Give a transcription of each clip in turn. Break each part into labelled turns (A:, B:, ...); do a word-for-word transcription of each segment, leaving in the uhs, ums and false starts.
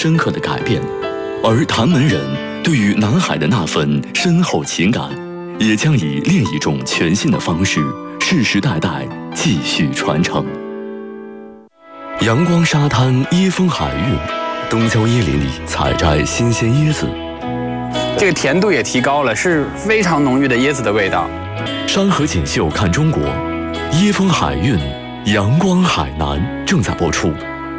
A: 深刻的改变，而谭门人对于南海的那份深厚情感，也将以另一种全新的方式，世世代代继续传承。阳光沙滩，椰风海韵，东郊椰林里采摘新鲜椰子，
B: 这个甜度也提高了，是非常浓郁的椰子的味道。
A: 山河锦绣看中国，椰风海韵，阳光海南正在播出。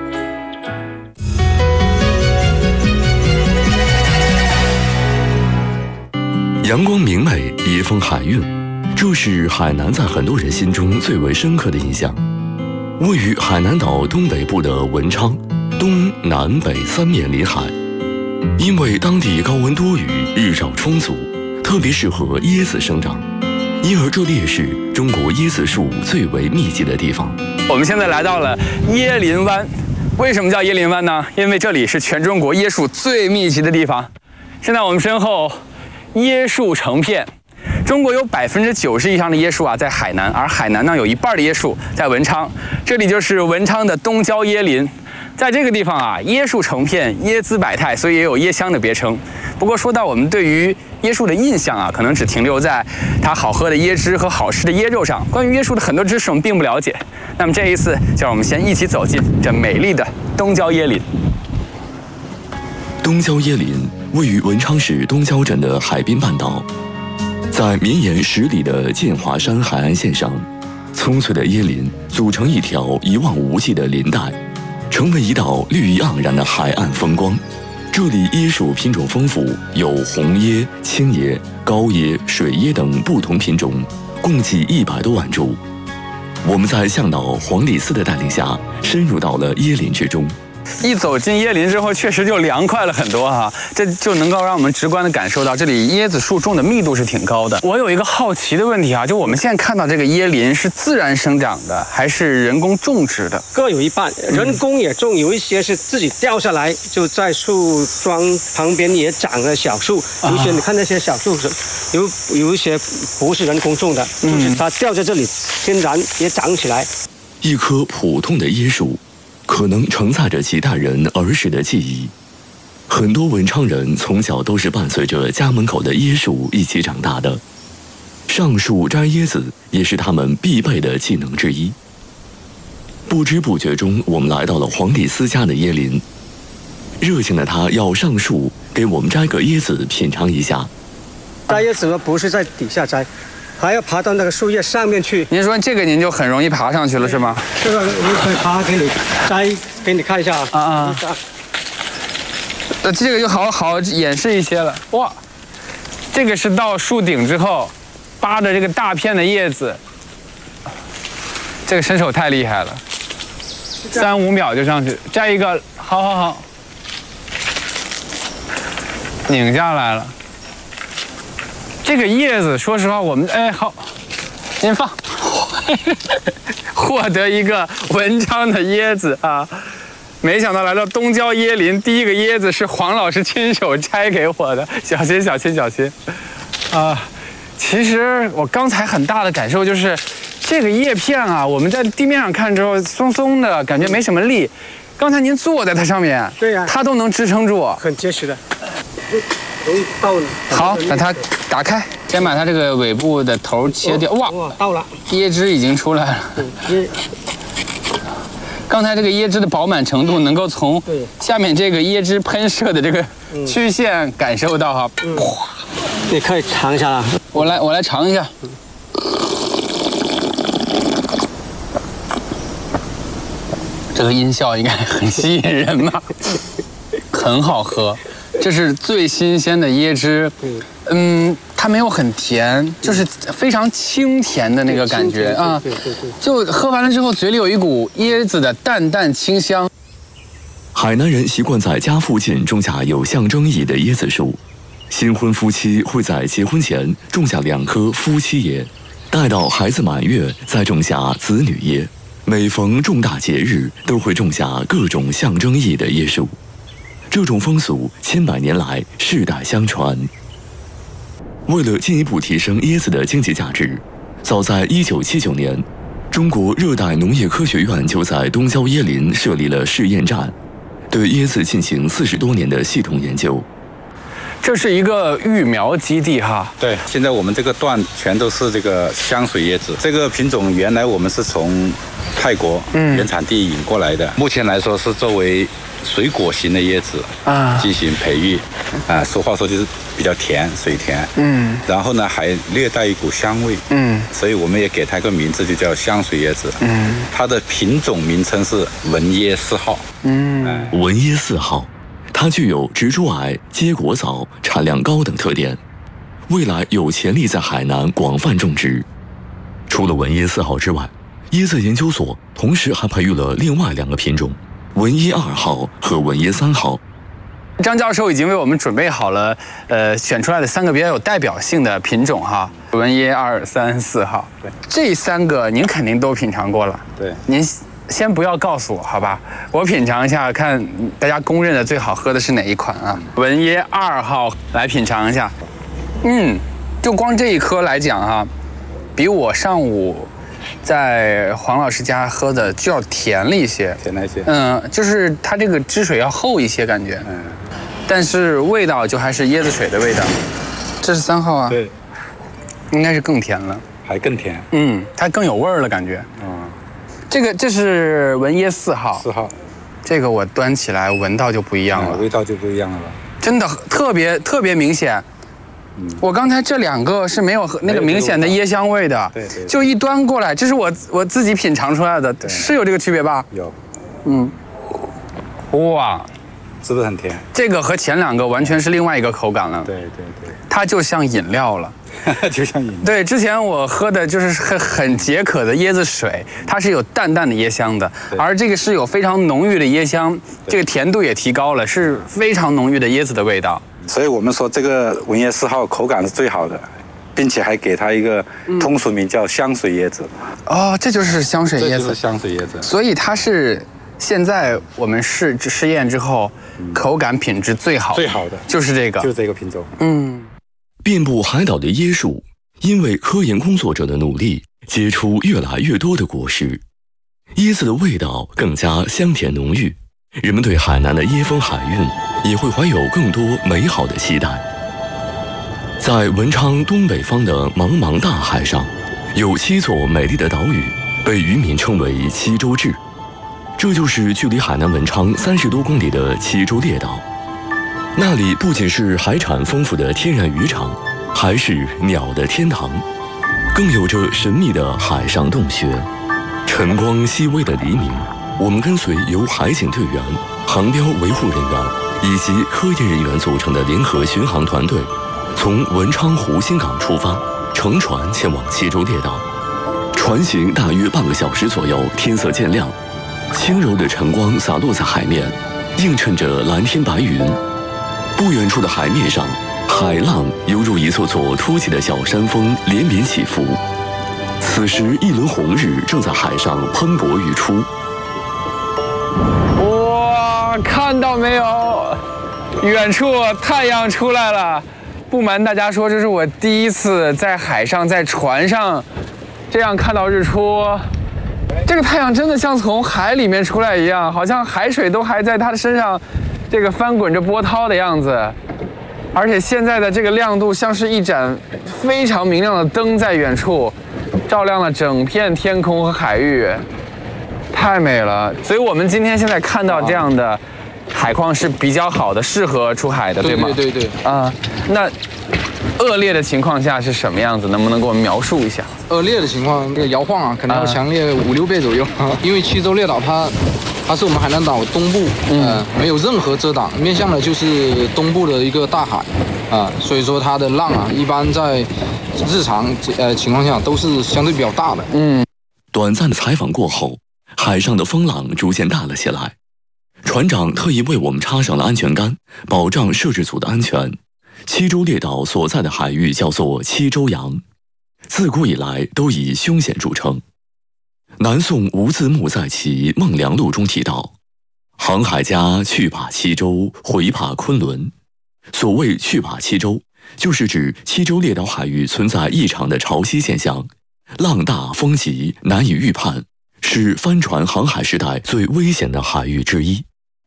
A: 阳光明媚，椰风海韵，这是海南在很多人心中最为深刻的印象。位于海南岛东北部的文昌，东南北三面临海，因为当地高温多雨，日照充足，特别适合椰子生长，因而这里也是中国椰子树最为密集的地方。
B: 我们现在来到了椰林湾，为什么叫椰林湾呢？因为这里是全中国椰树最密集的地方。现在我们身后椰树成片，中国有百分之九十以上的椰树啊在海南，而海南呢有一半的椰树在文昌，这里就是文昌的东郊椰林。在这个地方啊，椰树成片，椰姿百态，所以也有椰乡的别称。不过说到我们对于椰树的印象啊，可能只停留在它好喝的椰汁和好吃的椰肉上。关于椰树的很多知识我们并不了解。那么这一次，就让我们先一起走进这美丽的东郊椰林。
A: 东郊椰林位于文昌市东郊镇的海滨半岛，在绵延十里的建华山海岸线上，葱翠的椰林组成一条一望无际的林带，成为一道绿意盎然的海岸风光。这里椰树品种丰富，有红椰、青椰、高椰、水椰等不同品种，共计一百多万株。我们在向导黄丽丝的带领下，深入到了椰林之中。
B: 一走进椰林之后，确实就凉快了很多哈，这就能够让我们直观的感受到这里椰子树种的密度是挺高的。我有一个好奇的问题啊，就我们现在看到这个椰林是自然生长的，还是人工种植的？
C: 各有一半，人工也种，有一些是自己掉下来，就在树桩旁边也长了小树。有些你看那些小树，有有一些不是人工种的，就是它掉在这里，天然也长起来。
A: 一棵普通的椰树，可能承载着几代人儿时的记忆。很多文昌人从小都是伴随着家门口的椰树一起长大的，上树摘椰子也是他们必备的技能之一。不知不觉中，我们来到了黄丽丝家的椰林，热情的他要上树给我们摘个椰子品尝一下。
C: 摘椰子呢，不是在底下摘，还要爬到那个树叶上面去。
B: 您说这个您就很容易爬上去了是吗？
C: 这个我可以爬给你摘，给你看一下
B: 啊啊！那这个就好好演示一些了。哇，这个是到树顶之后，扒着这个大片的叶子，这个身手太厉害了，三五秒就上去摘一个，好好好，拧下来了。这个叶子，说实话，我们哎好，您放，获得一个文昌的椰子啊！没想到来到东郊椰林，第一个椰子是黄老师亲手摘给我的，小心小心小心！啊，其实我刚才很大的感受就是，这个叶片啊，我们在地面上看之后松松的，感觉没什么力。刚才您坐在它上面，
C: 对呀、啊，
B: 它都能支撑住，
C: 很结实的。容易到。
B: 好，把它打开，先把它这个尾部的头切掉。哇，
C: 哇，到了，
B: 椰汁已经出来了。
C: 椰，
B: 刚才这个椰汁的饱满程度，能够从下面这个椰汁喷射的这个曲线感受到哈。
C: 嗯、你可以尝一下啦。
B: 我来，我来尝一下。这个音效应该很吸引人吧？很好喝。这是最新鲜的椰汁，嗯，它没有很甜，就是非常清甜的那个感觉啊。对对对，就喝完了之后，嘴里有一股椰子的淡淡清香。
A: 海南人习惯在家附近种下有象征意义的椰子树，新婚夫妻会在结婚前种下两棵夫妻椰，待到孩子满月再种下子女椰。每逢重大节日，都会种下各种象征意义的椰树。这种风俗千百年来世代相传。为了进一步提升椰子的经济价值，早在一九七九年，中国热带农业科学院就在东郊椰林设立了试验站， 对椰子进行四十多年的系统研究。
B: 这是一个育苗基地哈。
D: 对，现在我们这个段全都是这个香水椰子，这个品种原来我们是从泰国原产地引过来的，嗯、目前来说是作为水果型的椰子啊进行培育，啊，俗话说就是比较甜，水甜，嗯，然后呢还略带一股香味，嗯，所以我们也给它一个名字，就叫香水椰子，嗯，它的品种名称是文椰四号，
A: 嗯，哎、文椰四号。它具有植株矮、结果早、产量高等特点，未来有潜力在海南广泛种植。除了文椰四号之外，椰子研究所同时还培育了另外两个品种，文椰二号和文椰三号。
B: 张教授已经为我们准备好了，呃，选出来的三个比较有代表性的品种哈，文椰二、三、四号。对，这三个您肯定都品尝过了。
D: 对，
B: 您先不要告诉我，好吧？我品尝一下，看大家公认的最好喝的是哪一款啊？文椰二号来品尝一下。嗯，就光这一颗来讲哈，比我上午在黄老师家喝的就要甜了一些，
D: 甜了一些。
B: 嗯，就是它这个汁水要厚一些感觉。嗯，但是味道就还是椰子水的味道。这是三号啊？
D: 对，
B: 应该是更甜了，
D: 还更甜。
B: 嗯，它更有味儿了感觉。嗯。这个这是文椰四号，
D: 四号，
B: 这个我端起来闻到就不一样了，
D: 嗯、味道就不一样了吧？
B: 真的特别特别明显。嗯，我刚才这两个是没有那个明显的椰香味的，
D: 对 对, 对，
B: 就一端过来，这是我我自己品尝出来的，是有这个区别吧？
D: 有，
B: 嗯，哇，
D: 是不是很甜？
B: 这个和前两个完全是另外一个口感了，
D: 对对对，
B: 它就像饮料了。
D: 就像饮料。
B: 对，之前我喝的就是很很解渴的椰子水，它是有淡淡的椰香的，而这个是有非常浓郁的椰香，这个甜度也提高了，是非常浓郁的椰子的味道。
D: 所以我们说这个文椰四号口感是最好的，并且还给它一个通俗名叫香水椰子。
B: 嗯、哦，这就是香水椰子。
D: 这就是香水椰子。
B: 所以它是现在我们试试验之后，嗯、口感品质最好的
D: 最好的
B: 就是这个，
D: 就是这个品种。
B: 嗯。
A: 遍布海岛的椰树，因为科研工作者的努力，结出越来越多的果实，椰子的味道更加香甜浓郁，人们对海南的椰风海韵也会怀有更多美好的期待。在文昌东北方的茫茫大海上，有七座美丽的岛屿，被渔民称为七洲至，这就是距离海南文昌三十多公里的七洲列岛。那里不仅是海产丰富的天然渔场，还是鸟的天堂，更有着神秘的海上洞穴。晨光熹微的黎明，我们跟随由海警队员、航标维护人员以及科研人员组成的联合巡航团队，从文昌湖新港出发，乘船前往七洲列岛。船行大约半个小时左右，天色渐亮，轻柔的晨光洒落在海面，映衬着蓝天白云。不远处的海面上，海浪犹如一座座凸起的小山峰连绵起伏。此时，一轮红日正在海上喷薄欲出。
B: 哇，看到没有？远处太阳出来了。不瞒大家说，这是我第一次在海上，在船上这样看到日出。这个太阳真的像从海里面出来一样，好像海水都还在它的身上这个翻滚着波涛的样子，而且现在的这个亮度像是一盏非常明亮的灯在远处照亮了整片天空和海域，太美了。所以我们今天现在看到这样的海况是比较好的，适合出海的，对吗？
E: 对对对。
B: 啊、呃，那恶劣的情况下是什么样子？能不能给我们描述一下？
E: 恶劣的情况，这个摇晃啊，可能要强烈五六倍左右。因为七洲列岛它它是我们海南岛东部，嗯、呃，没有任何遮挡，面向的就是东部的一个大海，啊、呃，所以说它的浪啊，一般在日常呃情况下都是相对比较大的。
B: 嗯。
A: 短暂的采访过后，海上的风浪逐渐大了起来。船长特意为我们插上了安全杆，保障摄制组的安全。七洲列岛所在的海域叫做七洲洋，自古以来都以凶险著称。南宋吴自牧在其《孟良录》中提到：“航海家去把七洲，回怕昆仑。”所谓去把七洲，就是指七洲列岛海域存在异常的潮汐现象，浪大风急，难以预判，是帆船航海时代最危险的海域之一。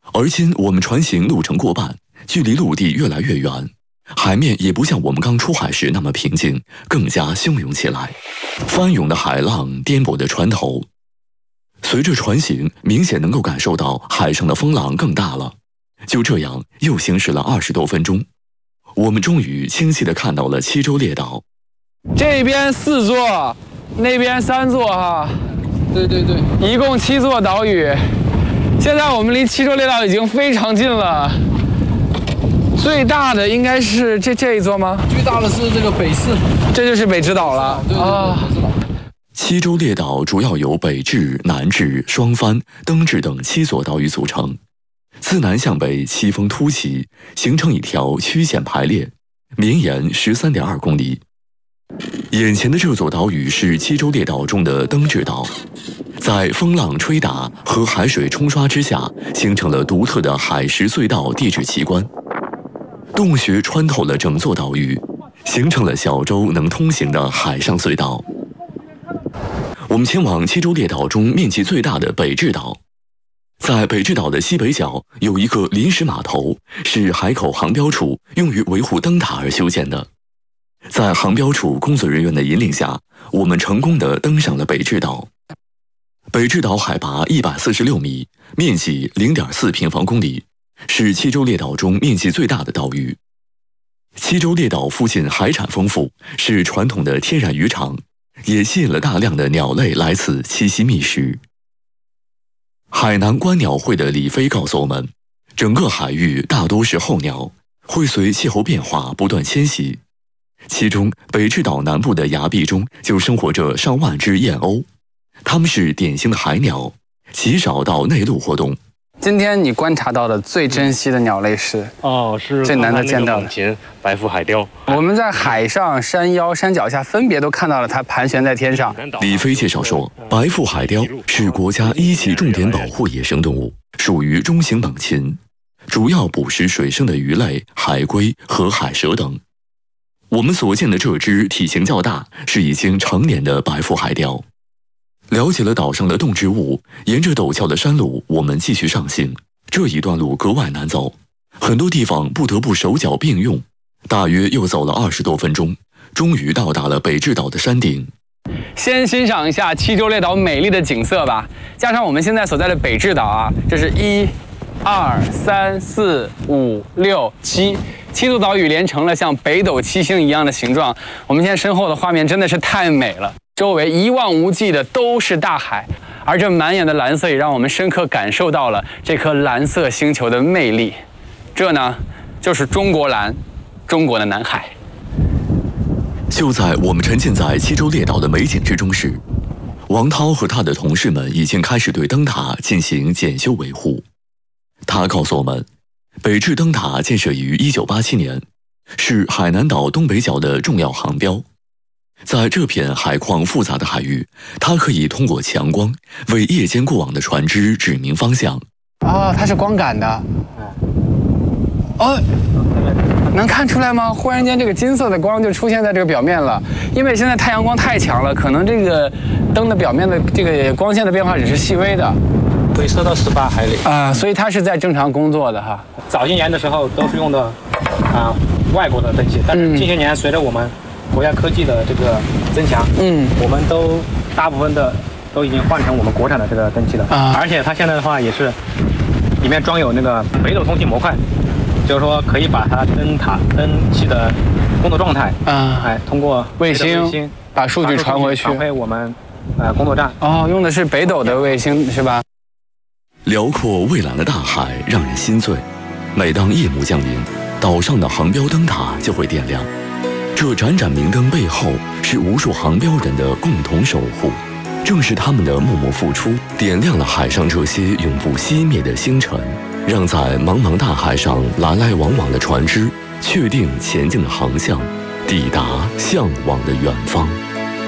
A: 而今我们船行路程过半，距离陆地越来越远，海面也不像我们刚出海时那么平静，更加汹涌起来。翻涌的海浪颠簸的船头，随着船行，明显能够感受到海上的风浪更大了。就这样，又行驶了二十多分钟，我们终于清晰地看到了七洲列岛。
B: 这边四座，那边三座哈。
E: 对对对，
B: 一共七座岛屿。现在我们离七洲列岛已经非常近了。最大的应该是这这一座吗？
E: 最大的是这个北势，
B: 这就是北之岛了。
E: 对对对，北之岛。
A: 七洲列岛主要由北至、南至、双帆、灯至等七座岛屿组成。自南向北奇峰突起，形成一条曲线排列，绵延十三点二公里。眼前的这座岛屿是七洲列岛中的灯至岛，在风浪吹打和海水冲刷之下，形成了独特的海蚀隧道地质奇观。洞穴穿透了整座岛屿，形成了小洲能通行的海上隧道。我们前往七洲列岛中面积最大的北至岛，在北至岛的西北角有一个临时码头，是海口航标处用于维护灯塔而修建的。在航标处工作人员的引领下，我们成功地登上了北至岛。北至岛海拔一百四十六米，面积零点四平方公里，是七洲列岛中面积最大的岛屿。七洲列岛附近海产丰富，是传统的天然渔场，也吸引了大量的鸟类来此栖息觅食。海南观鸟会的李飞告诉我们，整个海域大多是候鸟，会随气候变化不断迁徙。其中，北至岛南部的崖壁中就生活着上万只燕鸥，它们是典型的海鸟，极少到内陆活动。
B: 今天你观察到的最珍惜的鸟类是？
F: 哦，是
B: 最难得见到的
F: 猛禽白腹海雕。
B: 我们在海上、山腰、山脚下分别都看到了它盘旋在天上。
A: 李飞介绍说，白腹海雕是国家一级重点保护野生动物，属于中型猛禽，主要捕食水生的鱼类、海龟和海蛇等。我们所见的这只体型较大，是已经成年的白腹海雕。了解了岛上的动植物，沿着陡峭的山路，我们继续上行。这一段路格外难走，很多地方不得不手脚并用。大约又走了二十多分钟，终于到达了北至岛的山顶。
B: 先欣赏一下七洲列岛美丽的景色吧，加上我们现在所在的北至岛啊，这是一、二、三、四、五、六、七。七座岛屿连成了像北斗七星一样的形状。我们现在身后的画面真的是太美了，周围一望无际的都是大海，而这满眼的蓝色也让我们深刻感受到了这颗蓝色星球的魅力。这呢，就是中国蓝，中国的南海。
A: 就在我们沉浸在七洲列岛的美景之中时，王涛和他的同事们已经开始对灯塔进行检修维护。他告诉我们，北至灯塔建设于一九八七年，是海南岛东北角的重要航标。在这片海况复杂的海域，它可以通过强光为夜间过往的船只指明方向。
B: 哦，它是光感的。哦，能看出来吗？忽然间，这个金色的光就出现在这个表面了。因为现在太阳光太强了，可能这个灯的表面的这个光线的变化只是细微的。
F: 会射到十八海里
B: 啊，所以它是在正常工作的哈。
F: 早些年的时候都是用的啊外国的灯器，但是近些年随着我们国家科技的这个增强，嗯，我们都大部分的都已经换成我们国产的这个灯器了啊。而且它现在的话也是里面装有那个北斗通信模块，就是说可以把它灯塔灯器的工作状态啊，哎，通过
B: 卫星把数据传回去，
F: 传回我们呃工作站。
B: 哦，用的是北斗的卫星是吧？
A: 辽阔蔚蓝的大海让人心醉，每当夜幕降临，岛上的航标灯塔就会点亮。这盏盏明灯背后，是无数航标人的共同守护。正是他们的默默付出，点亮了海上这些永不熄灭的星辰，让在茫茫大海上来来往往的船只确定前进的航向，抵达向往的远方。